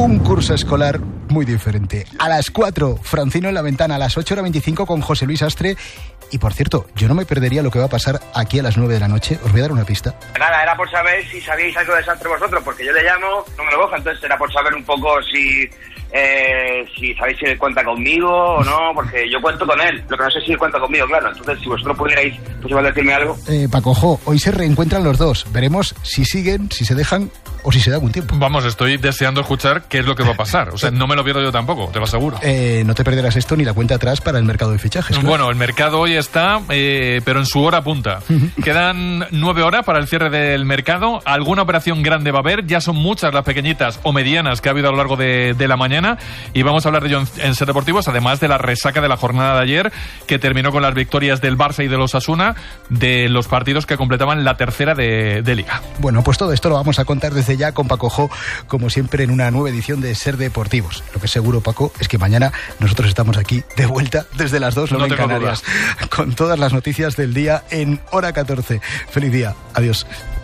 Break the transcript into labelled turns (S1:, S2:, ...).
S1: un curso escolar muy diferente. A las 4, Francino en la Ventana, a las 8:25 con José Luis Astre. Y por cierto, yo no me perdería lo que va a pasar aquí a las 9 de la noche. Os voy a dar una pista.
S2: Nada, era por saber si sabíais algo de Astre vosotros, porque yo le llamo, no me lo coja, entonces era por saber un poco si sabéis si él cuenta conmigo o no, porque yo cuento con él, lo que no sé si él cuenta conmigo, claro. Entonces, si vosotros pudierais, pues igual decirme algo.
S1: Pacojo, hoy se reencuentran los dos. Veremos si siguen, si se dejan o si se da un tiempo.
S3: Vamos, estoy deseando escuchar qué es lo que va a pasar. O sea, no me lo pierdo yo tampoco, te lo aseguro.
S1: No te perderás esto ni la cuenta atrás para el mercado de fichajes. Claro.
S3: Bueno, el mercado hoy está, pero en su hora punta. Quedan 9 horas para el cierre del mercado. Alguna operación grande va a haber. Ya son muchas las pequeñitas o medianas que ha habido a lo largo de la mañana. Y vamos a hablar de ello en Ser Deportivos, además de la resaca de la jornada de ayer, que terminó con las victorias del Barça y del Osasuna, de los partidos que completaban la tercera de Liga.
S1: Bueno, pues todo esto lo vamos a contar desde ya con Pacojo, como siempre, en una nueva edición de Ser Deportivos. Lo que es seguro, Paco, es que mañana nosotros estamos aquí de vuelta desde las 2, en Canarias, con todas las noticias del día en hora 14. Feliz día. Adiós.